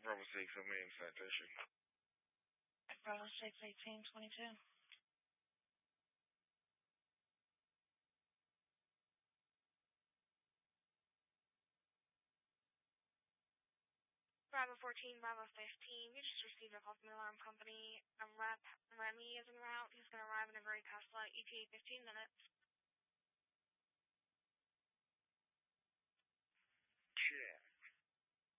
Bravo 6, I'm in citation. Bravo 6, 1822. Bravo 14, Bravo 15. You just received a call from the alarm company. Remy is en route. He's going to arrive in a very past flight, ETA 15 minutes.